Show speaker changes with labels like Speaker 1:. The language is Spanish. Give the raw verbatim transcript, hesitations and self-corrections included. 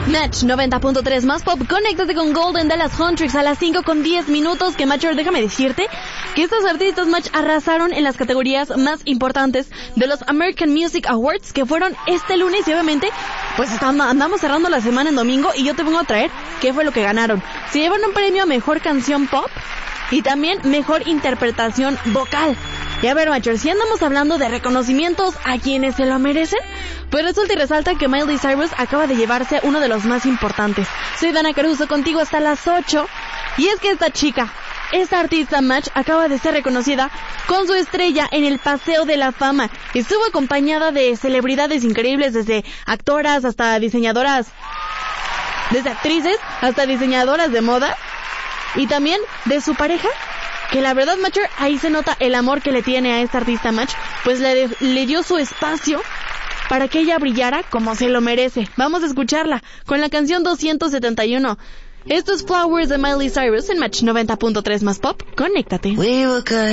Speaker 1: Match noventa punto tres más pop, conéctate con Golden de las Huntrix a las cinco con diez minutos. Que Matcher, déjame decirte que estos artistas Match arrasaron en las categorías más importantes de los American Music Awards, que fueron este lunes, y obviamente pues estamos, andamos cerrando la semana en domingo, y yo te vengo a traer qué fue lo que ganaron. Se llevan un premio a Mejor Canción Pop y también Mejor Interpretación Vocal. Y a ver, Matcher, si andamos hablando de reconocimientos a quienes se lo merecen, pues resulta y resalta que Miley Cyrus acaba de llevarse uno de los más importantes. Soy Dana Caruso, contigo hasta las ocho. Y es que esta chica, esta artista Match, acaba de ser reconocida con su estrella en el Paseo de la Fama. Estuvo acompañada de celebridades increíbles, desde actoras hasta diseñadoras, desde actrices hasta diseñadoras de moda, y también de su pareja, que la verdad, Matcher, ahí se nota el amor que le tiene a esta artista Match, pues le, le dio su espacio para que ella brillara como se lo merece. Vamos a escucharla con la canción doscientos setenta y uno. Esto es Flowers de Miley Cyrus en Match noventa punto tres más pop. Conéctate.
Speaker 2: We were good.